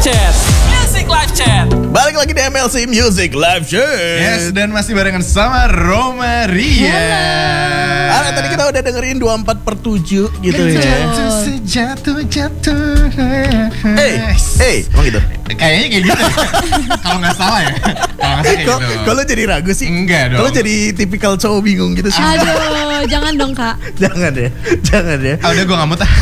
Chat. Music Live Chat. Balik lagi di MLC Music Live Chat. Yes, dan masih barengan sama Roma Ria. Tadi kita udah dengerin 24/7 gitu ya. Jatuh. Emang gitu? Kayaknya kayak gitu. Kalau nggak salah ya. Kalau nggak salah kayak gitu. Kalau jadi ragu sih? Enggak dong. Kalau jadi tipikal cowok bingung gitu sih? Aduh, jangan dong kak. Jangan ya. Udah gue nggak mau tah.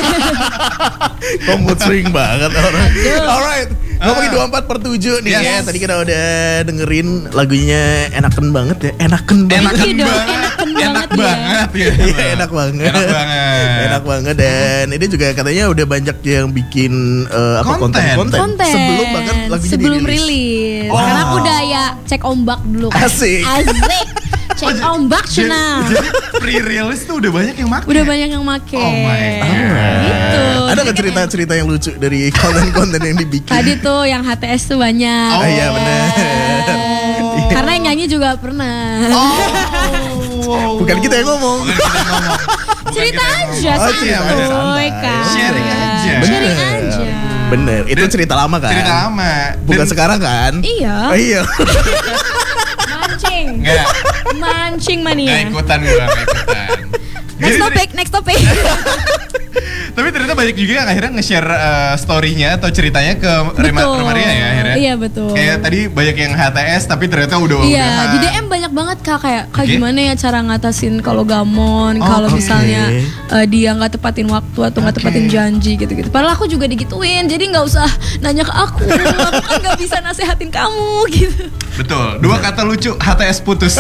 Kok mood swing banget orang. Alright, ngomongin 24/7 nih Yes. ya. Tadi kita udah dengerin lagunya enaken banget ya. Enaken banget. Enak banget ya. Iya, enak banget. Enak banget. Dan ini juga katanya udah banyak yang bikin konten. Sebelum bahkan lagunya sebelum dirilis. rilis. Wow. Karena aku udah ya cek ombak dulu kan. Asik. Cek ombak cina. Jadi pre-release tuh udah banyak yang make. Udah banyak yang make. Oh my God. Gitu. Ada Jadi nggak kan cerita-cerita yang lucu dari konten-konten yang dibikin? Tadi tuh yang HTS tuh banyak. Oh iya benar. Karena yang nyanyi juga pernah. Bukan kita yang ngomong. Cerita aja Oh, santuy cerita aja, santai. kan. Sharing aja. Sharing Bener. aja. Bener, itu cerita lama kan? Cerita lama. Bukan Dan- sekarang kan? Iya. Oh, iya. Mancing. Enggak. Mancing Nggak mania. ikutan gue, nggak ikutan. Next topic. Tapi ternyata banyak juga yang akhirnya nge-share story-nya atau ceritanya ke Roma Ria ya akhirnya. Iya betul. Kayak tadi banyak yang HTS tapi ternyata udah Iya, di DM banyak banget kak kayak Oke. gimana ya cara ngatasin kalau gamon, Oh, kalau oke. misalnya dia nggak tepatin waktu atau nggak Oke. tepatin janji gitu-gitu. Padahal aku juga digituin, jadi nggak usah nanya ke aku kan nggak bisa nasehatin kamu gitu. Betul. Dua kata lucu, HTS putus.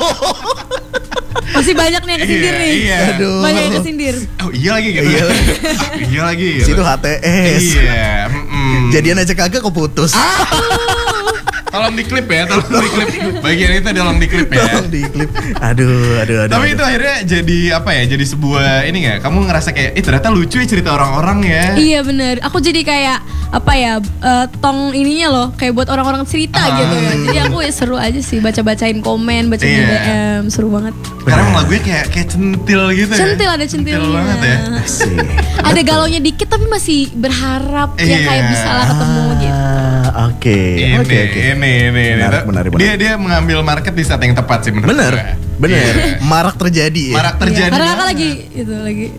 Masih banyak nih yang kesindir nih. Iya. Aduh. Banyak yang kesindir. Oh iya lagi gitu. Iya. Iya lagi gitu. Situ HTS. Iya. Jadian aja kagak kok putus. Tolong diklip ya, tolong diklip. Bagian itu tolong diklip ya. Tolong di klip. Aduh. Tapi itu akhirnya jadi apa ya? Jadi sebuah ini nggak? Kamu ngerasa kayak, ternyata lucu ya cerita orang-orang ya. Iya bener, aku jadi kayak apa ya tong ininya loh, kayak buat orang-orang cerita gitu ya. Jadi aku ya seru aja sih baca-bacain komen, bacain Iya. DM, seru banget. Karena emang lagunya kayak centil gitu ya. Centil, ada centilnya. banget ya. Asik. Ada galaunya dikit tapi masih berharap ya Iya. kayak bisa lah ketemu gitu. Oke. Ini. Menarik. Dia mengambil market di saat yang tepat sih menurut Bener. gue. Bener. Iya. Marak terjadi ya. Marak terjadi. Iya, karena kakak banget.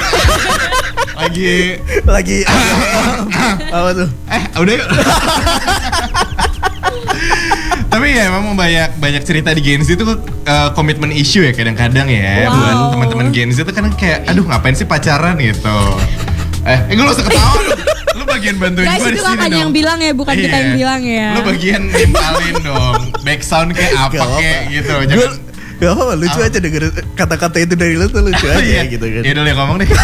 lagi lagi Apa tuh? udah yuk. Tapi ya memang banyak cerita di Gen Z itu komitmen issue ya kadang-kadang ya. Wow. Buat teman-teman Gen Z itu kadang kayak aduh ngapain sih pacaran gitu. Gue lu usah ketawa lu. Lu bagian bantuin guys gue di itu sini kakaknya dong. yang bilang ya, bukan kita Iya. yang bilang ya. Lu bagian nimpalin dong. Back sound kayak apa Gak apa-apa. kayak gitu. Gue gak apa-apa, lucu aja denger kata-kata itu dari lu tuh lucu aja Iya. gitu kan. Ya udah ngomong deh.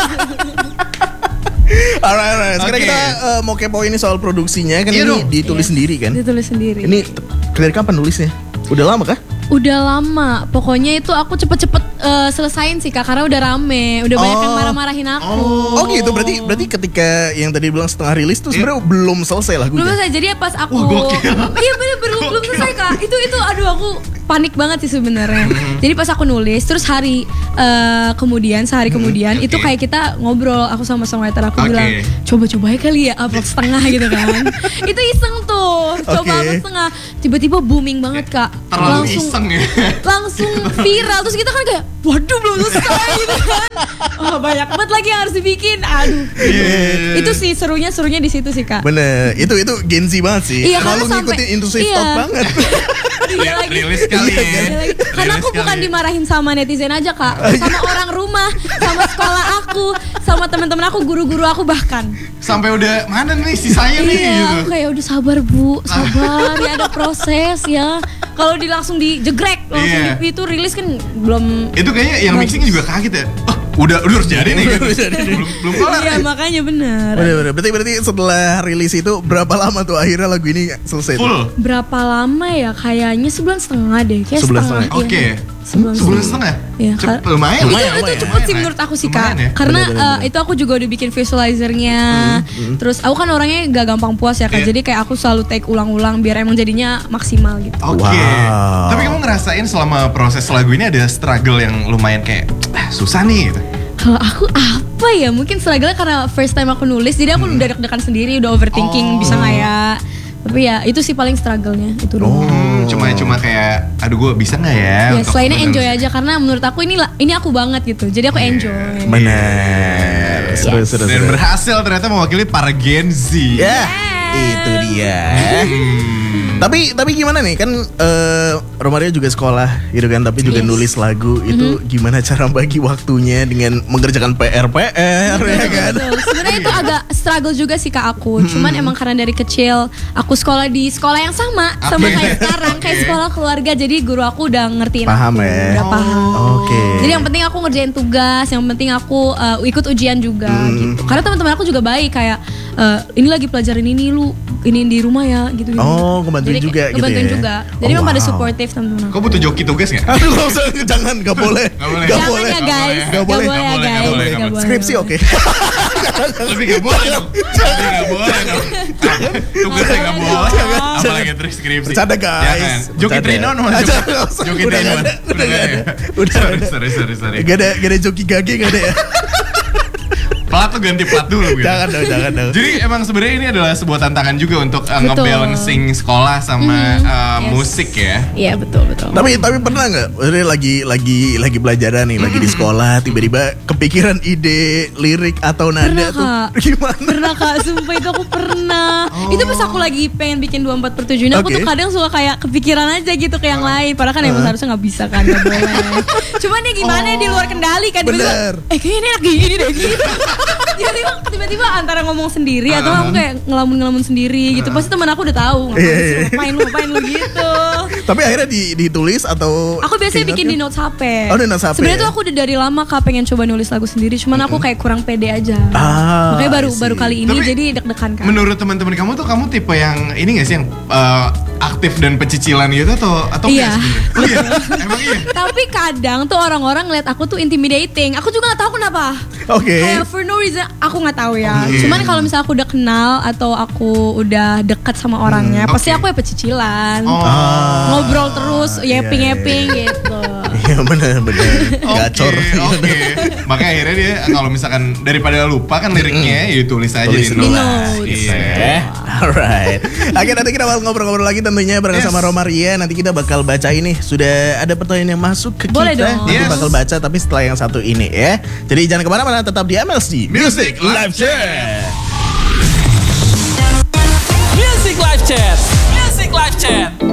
Alright. Sekarang Oke. kita mau kepo ini soal produksinya kan. Iya Ini dong. ditulis Iya. sendiri kan. Ditulis sendiri. Ini dari kapan nulisnya? Udah lama kah? Udah lama, pokoknya itu aku cepet-cepet selesain sih kak, karena udah rame, udah banyak yang marah-marahin aku. Oh gitu, berarti ketika yang tadi bilang setengah rilis tuh sebenarnya belum selesai lagunya. Belum selesai, jadi pas aku Wah, gokil. iya bener belum selesai kak. Itu aduh aku panik banget sih sebenarnya. Jadi pas aku nulis, terus sehari kemudian itu oke. kayak kita ngobrol, aku sama songwriter aku Oke. bilang coba-coba ya kali ya upload setengah gitu kan. Itu iseng tuh, coba Oke. upload setengah, tiba-tiba booming banget kak. Terlalu iseng ya. Langsung viral, terus kita kan kayak waduh belum selesai gitu kan. Oh, banyak banget lagi yang harus dibikin. Aduh. Iya. Itu sih serunya di situ sih kak. Bener, itu Gen Z banget sih. Iya, karena Kalau ngikutin sampai- industri iya. stop banget. Iya lagi. Rilis kali. Iya, kan? Iya lagi. Karena aku bukan dimarahin sama netizen aja kak, sama orang rumah, sama sekolah aku, sama teman-teman aku, guru-guru aku bahkan. Sampai udah mana nih sisanya nih Iya, gitu. aku kayak udah sabar bu, sabar ya ada proses ya. Kalau langsung dijegrek, langsung Iya. itu rilis kan belum. Itu kayaknya yang Bagus. mixing juga kaget ya. Oh, udah harus jadi nih gitu. belum kelar. Iya makanya bener. Bener. Berarti setelah rilis itu berapa lama tuh akhirnya lagu ini selesai? tuh? Full. Berapa lama ya? Kayaknya 1,5 bulan deh. Kayak Sebulan setengah. setengah. Oke. Iya. Sebulan setengah. Iya, Lumayan. Itu cepet sih menurut aku sih kak. Lumayan ya. Karena Bener. itu aku juga udah bikin visualizernya. Terus aku kan orangnya gak gampang puas ya kak. Iya. Jadi kayak aku selalu take ulang-ulang biar emang jadinya maksimal gitu. Oke. Wow. Tapi kamu ngerasain selama proses lagu ini ada struggle yang lumayan kayak susah nih gitu. Kalau aku apa apa ya, mungkin struggle karena first time aku nulis, jadi aku udah deg-degan sendiri, udah overthinking bisa nggak ya. Tapi ya itu sih paling struggle-nya itu doang. Cuma kayak aduh gue bisa nggak ya? Ya selainnya enjoy aja karena menurut aku ini aku banget gitu. Jadi aku enjoy. Benar. Seru. Dan berhasil ternyata mewakili para Gen Z. Ya, itu dia. Tapi gimana nih kan Romaria juga sekolah gitu kan, tapi juga nulis lagu itu gimana cara bagi waktunya dengan mengerjakan PR ya kan? Sebenarnya itu agak struggle juga sih Kak aku. Cuman emang karena dari kecil aku sekolah di sekolah yang sama kayak sekarang, kayak sekolah keluarga. Jadi guru aku udah ngertiin paham aku, ya? Udah paham. Oke. Jadi yang penting aku ngerjain tugas, yang penting aku ikut ujian juga gitu. Karena teman-teman aku juga baik kayak ini lagi pelajarin ini lu ini di rumah ya gitu. Oh, ngebantuin juga gitu ya. Ngebantuin juga. Jadi memang pada supportive teman-teman. Kau butuh joki tugas nggak? Aduh, nggak usah, jangan, nggak boleh. Jangan ya guys. Nggak boleh ya guys. Skripsi oke. Tapi nggak boleh dong. Tugasnya nggak boleh. Apalagi terus skripsi. Bercanda guys. Joki Trino mana? Joki Trino. Udah. Sorry. Gak ada joki gage, gak ada ya. Plat tuh ganti plat dulu gitu. Jangan dong. Jadi emang sebenarnya ini adalah sebuah tantangan juga untuk ngebalancing sekolah sama musik ya. Iya betul. Tapi pernah nggak? Lagi pelajaran nih, lagi di sekolah, tiba-tiba kepikiran ide lirik atau nada tuh gimana? Pernah Kak, sumpah itu aku pernah. Itu pas aku lagi pengen bikin 24/7 aku tuh kadang suka kayak kepikiran aja gitu ke yang lain. Padahal kan emang harusnya nggak bisa kan, nggak boleh. Cuman ya gimana di luar kendali kan. Bener. Kayaknya ini enak gini deh gitu. Jadi tiba-tiba antara ngomong sendiri atau aku kayak ngelamun sendiri gitu. Pasti teman aku udah tahu ngapain lu gitu. Tapi akhirnya ditulis atau aku biasanya bikin di notes HP. Oh, di notes HP. Sebenarnya tuh aku udah dari lama Kak pengen coba nulis lagu sendiri, cuman aku kayak kurang pede aja. Makanya baru kali ini. Tapi, jadi deg-degan kan. Menurut teman-teman kamu tuh kamu tipe yang ini nggak sih yang aktif dan pecicilan gitu atau iya. Oh iya, emang iya. Tapi kadang tuh orang-orang ngeliat aku tuh intimidating. Aku juga nggak tahu kenapa. Oke. Kayak for no reason aku nggak tahu ya. Cuman kalau misalnya aku udah kenal atau aku udah dekat sama orangnya, pasti aku ya pecicilan. Ngobrol terus, yapping gitu. Iya benar. Gacor. Oke. Makanya akhirnya dia kalau misalkan daripada lupa kan liriknya ya tulis aja di notes. Iya. Alright. Oke, nanti kita bakal ngobrol-ngobrol lagi tentunya bareng sama Romaria. Nanti kita bakal baca ini. Sudah ada pertanyaan yang masuk ke boleh kita. Dong. Nanti bakal baca tapi setelah yang satu ini ya. Jadi jangan kemana-mana, tetap di MLC Music Live Chat. Music Live Chat.